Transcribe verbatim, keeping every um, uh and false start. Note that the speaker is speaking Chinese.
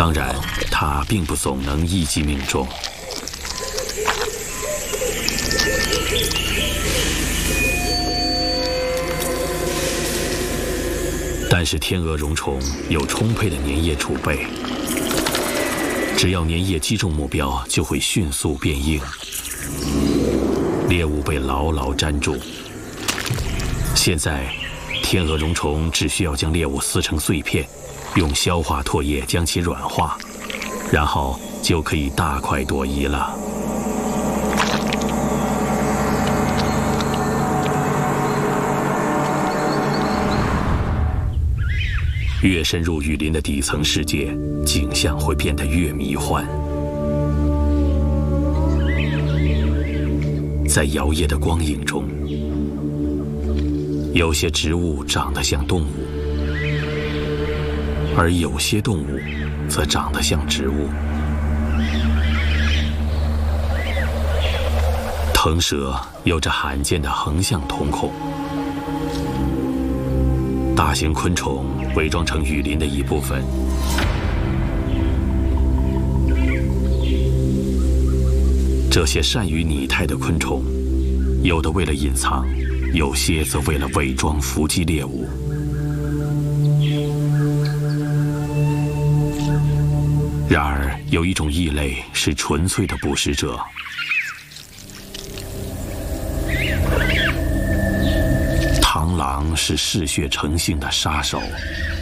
当然，它并不总能一击命中。但是天鹅绒虫有充沛的粘液储备，只要粘液击中目标，就会迅速变硬，猎物被牢牢粘住。现在，天鹅绒虫只需要将猎物撕成碎片，用消化唾液将其软化，然后就可以大快朵颐了。越深入雨林的底层世界，景象会变得越迷幻。在摇曳的光影中，有些植物长得像动物，而有些动物则长得像植物。藤蛇有着罕见的横向瞳孔，大型昆虫伪装成雨林的一部分。这些善于拟态的昆虫，有的为了隐藏，有些则为了伪装伏击猎物。然而，有一种异类是纯粹的捕食者。螳螂是嗜血成性的杀手。